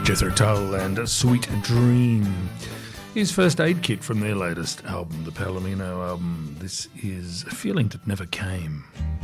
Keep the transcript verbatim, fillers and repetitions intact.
Jethro Tull and Sweet Dream. His first aid kit from their latest album, the Palomino album. This is A Feeling That Never Came.